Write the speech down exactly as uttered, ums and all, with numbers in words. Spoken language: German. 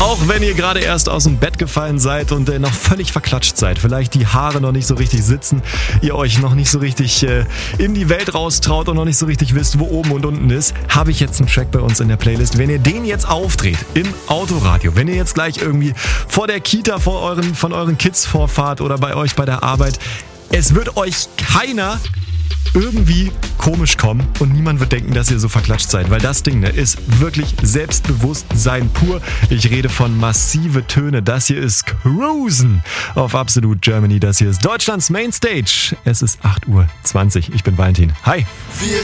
Auch wenn ihr gerade erst aus dem Bett gefallen seid und äh, noch völlig verklatscht seid, vielleicht die Haare noch nicht so richtig sitzen, ihr euch noch nicht so richtig äh, in die Welt raustraut und noch nicht so richtig wisst, wo oben und unten ist, habe ich jetzt einen Track bei uns in der Playlist. Wenn ihr den jetzt aufdreht im Autoradio, wenn ihr jetzt gleich irgendwie vor der Kita vor euren, von euren Kids vorfahrt oder bei euch bei der Arbeit, es wird euch keiner irgendwie komisch kommen und niemand wird denken, dass ihr so verklatscht seid, weil das Ding ne, ist wirklich Selbstbewusstsein pur. Ich rede von Massive Töne. Das hier ist Cruisen auf Absolute Germany. Das hier ist Deutschlands Mainstage. Es ist acht Uhr zwanzig. Ich bin Valentin. Hi. Wir